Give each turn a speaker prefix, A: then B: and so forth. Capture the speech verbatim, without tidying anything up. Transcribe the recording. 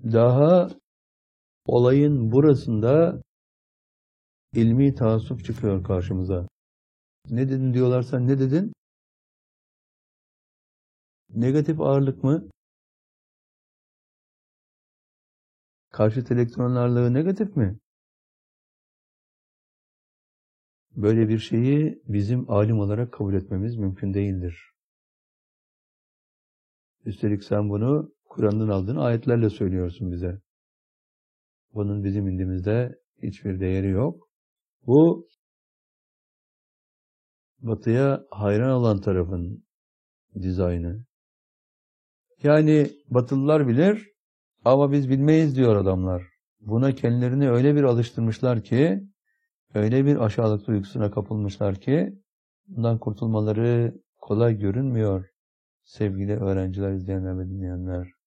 A: Daha olayın burasında ilmi taassup çıkıyor karşımıza. Ne dedin diyorlarsa ne dedin? Negatif ağırlık mı? Karşıt elektron ağırlığı negatif mi? Böyle bir şeyi bizim alim olarak kabul etmemiz mümkün değildir. Üstelik sen bunu Kur'an'dan aldığın ayetlerle söylüyorsun bize. Bunun bizim indimizde hiçbir değeri yok. Bu Batı'ya hayran olan tarafın dizaynı. Yani Batılılar bilir ama biz bilmeyiz diyor adamlar. Buna kendilerini öyle bir alıştırmışlar ki, öyle bir aşağılık duygusuna kapılmışlar ki, bundan kurtulmaları kolay görünmüyor sevgili öğrenciler, izleyenler ve dinleyenler.